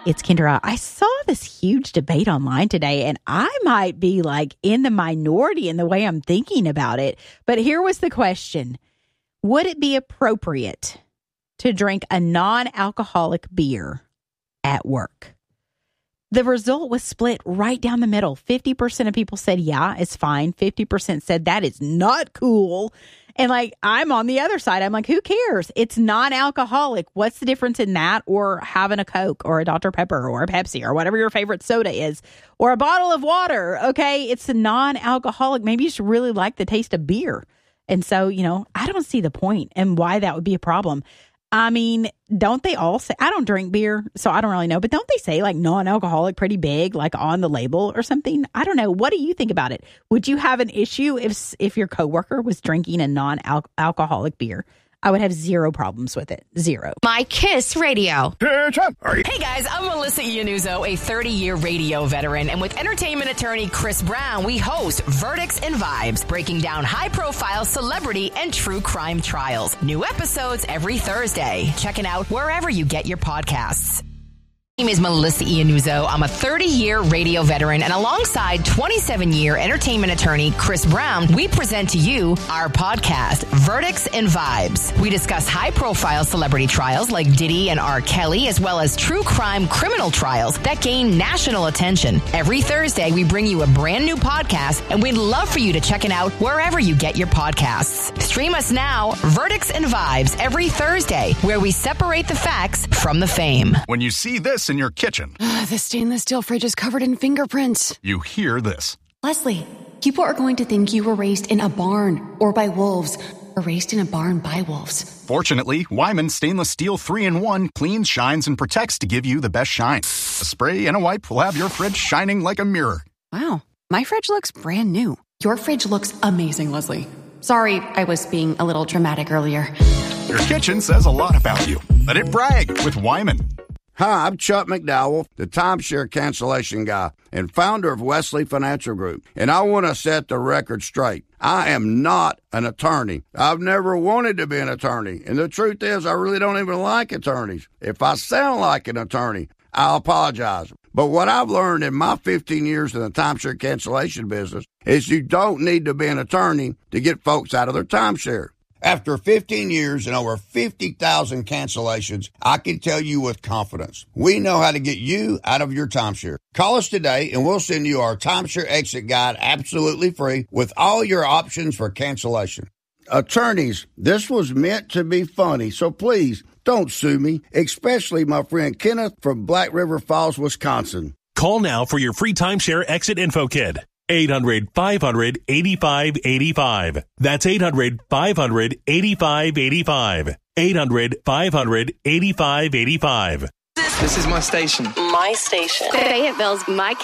It's Kendra. I saw this huge debate online today, and I might be like in the minority in the way I'm thinking about it. But here was the question. Would it be appropriate to drink a non-alcoholic beer at work? The result was split right down the middle. 50% of people said, yeah, it's fine. 50% said that is not cool. And like, I'm on the other side. I'm like, who cares? It's non-alcoholic. What's the difference in that or having a Coke or a Dr. Pepper or a Pepsi or whatever your favorite soda is or a bottle of water? Okay, it's non-alcoholic. Maybe you just really like the taste of beer. And so, I don't see the point and why that would be a problem. I mean, don't they all say, I don't drink beer, so I don't really know, but don't they say like non-alcoholic pretty big, like on the label or something? I don't know. What do you think about it? Would you have an issue if your coworker was drinking a non-alcoholic beer? I would have zero problems with it. Zero. My Kiss Radio. Hey guys, I'm Melissa Iannuzzo, a 30-year radio veteran, and with entertainment attorney Chris Brown, we host Verdicts and Vibes, breaking down high-profile celebrity and true crime trials. New episodes every Thursday. Check it out wherever you get your podcasts. My name is Melissa Iannuzzo. I'm a 30-year radio veteran, and alongside 27-year entertainment attorney Chris Brown, we present to you our podcast, Verdicts and Vibes. We discuss high-profile celebrity trials like Diddy and R. Kelly, as well as true crime criminal trials that gain national attention. Every Thursday, we bring you a brand new podcast, and we'd love for you to check it out wherever you get your podcasts. Stream us now, Verdicts and Vibes, every Thursday, where we separate the facts from the fame. When you see this in your kitchen, The stainless steel fridge is covered in fingerprints. you hear this. Leslie, people are going to think you were raised in a barn or by wolves or raised in a barn by wolves. Fortunately, Wyman Stainless Steel 3-in-1 cleans, shines, and protects to give you the best shine. A spray and a wipe will have your fridge shining like a mirror. Wow, my fridge looks brand new. Your fridge looks amazing, Leslie. Sorry, I was being a little dramatic earlier. Your kitchen says a lot about you. Let it brag with Wyman. Hi, I'm Chuck McDowell, the timeshare cancellation guy and founder of Wesley Financial Group. And I want to set the record straight. I am not an attorney. I've never wanted to be an attorney. And the truth is, I really don't even like attorneys. If I sound like an attorney, I'll apologize. But what I've learned in my 15 years in the timeshare cancellation business is you don't need to be an attorney to get folks out of their timeshare. After 15 years and over 50,000 cancellations, I can tell you with confidence, we know how to get you out of your timeshare. Call us today and we'll send you our timeshare exit guide absolutely free with all your options for cancellation. Attorneys, this was meant to be funny, so please don't sue me, especially my friend Kenneth from Black River Falls, Wisconsin. Call now for your free timeshare exit info kit. 800-500-8585. That's 800-500-8585. 800-500-8585. This is my station. My station. Fayetteville's My